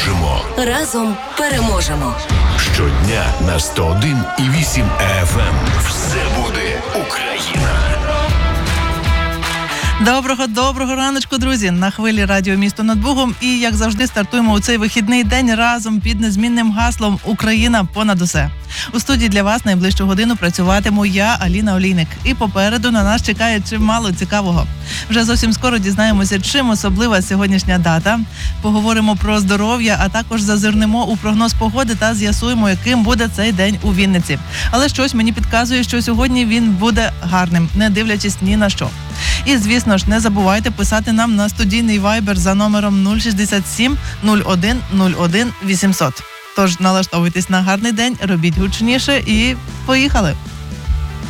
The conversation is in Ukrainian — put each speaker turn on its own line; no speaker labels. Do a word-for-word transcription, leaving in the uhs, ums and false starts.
переможемо.
Разом переможемо.
Щодня на сто один і вісім еф ем. Все буде Україна.
Доброго, доброго раночку, друзі! На хвилі радіо «Місто над Бугом» і, як завжди, стартуємо у цей вихідний день разом під незмінним гаслом «Україна понад усе». У студії для вас найближчу годину працюватиму я, Аліна Олійник. І попереду на нас чекає чимало цікавого. Вже зовсім скоро дізнаємося, чим особлива сьогоднішня дата. Поговоримо про здоров'я, а також зазирнемо у прогноз погоди та з'ясуємо, яким буде цей день у Вінниці. Але щось мені підказує, що сьогодні він буде гарним, не дивлячись ні на що. І, звісно ж, не забувайте писати нам на студійний вайбер за номером нуль шістдесят сім нуль один нуль один вісімсот. Тож налаштовуйтесь на гарний день, робіть гучніше і поїхали!